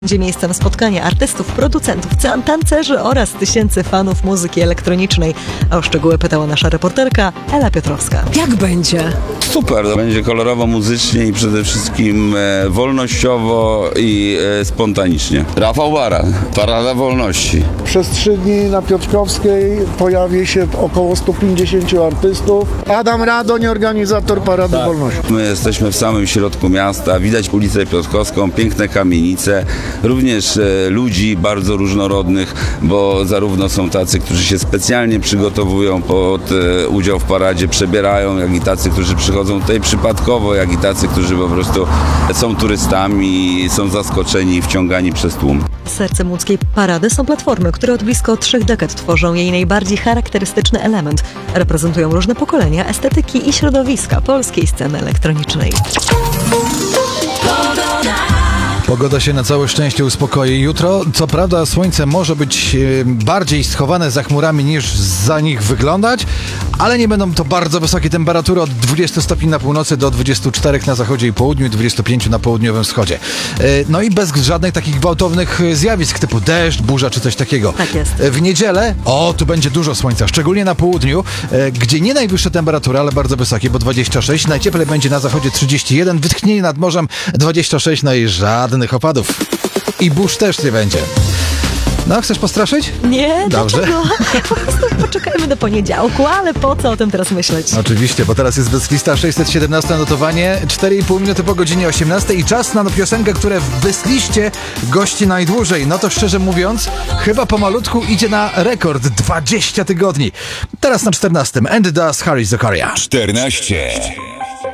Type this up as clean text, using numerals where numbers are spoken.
Będzie miejscem spotkania artystów, producentów, tancerzy oraz tysięcy fanów muzyki elektronicznej. A o szczegóły pytała nasza reporterka Ela Piotrowska. Jak będzie? Super, będzie kolorowo, muzycznie i przede wszystkim wolnościowo i spontanicznie. Rafał Baran, Parada Wolności. Przez 3 dni na Piotrkowskiej pojawi się około 150 artystów. Adam Radoń, organizator Parady Wolności. My jesteśmy w samym środku miasta, widać ulicę Piotrkowską, piękne kamienice, również ludzi bardzo różnorodnych, bo zarówno są tacy, którzy się specjalnie przygotowują pod udział w paradzie, przebierają, jak i tacy, którzy przychodzą tutaj przypadkowo, jak i tacy, którzy po prostu są turystami, są zaskoczeni i wciągani przez tłum. Sercem łódzkiej parady są platformy, które od blisko 3 dekad tworzą jej najbardziej charakterystyczny element. Reprezentują różne pokolenia, estetyki i środowiska polskiej sceny elektronicznej. Pogoda się na całe szczęście uspokoi. Jutro, co prawda, słońce może być bardziej schowane za chmurami niż za nich wyglądać, ale nie będą to bardzo wysokie temperatury, od 20 stopni na północy do 24 na zachodzie i południu i 25 na południowym wschodzie. No i bez żadnych takich gwałtownych zjawisk typu deszcz, burza czy coś takiego. Tak jest. W niedzielę, tu będzie dużo słońca, szczególnie na południu, gdzie nie najwyższe temperatury, ale bardzo wysokie, bo 26, najcieplej będzie na zachodzie 31, wytchnienie nad morzem 26, no i żadnych opadów. I burz też nie będzie. No, chcesz postraszyć? Nie, Dobrze. dlaczego? Po prostu poczekajmy do poniedziałku, ale po co o tym teraz myśleć? Oczywiście, bo teraz jest Bezlista 617 notowanie, 4,5 minuty po godzinie 18 i czas na piosenkę, która w Bezliście gości najdłużej. No to szczerze mówiąc, chyba pomalutku idzie na rekord 20 tygodni. Teraz na 14. And Does Harry Zakaria. 14.